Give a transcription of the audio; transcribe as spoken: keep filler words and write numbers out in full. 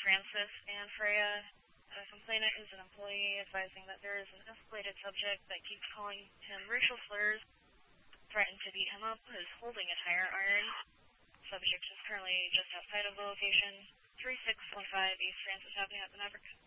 Francis and Freya. The complainant is an employee advising that there is an escalated subject that keeps calling him racial slurs, threatened to beat him up, is holding a tire iron. Subject is currently just outside of the location. three six one five East Francis Avenue at the Maverick.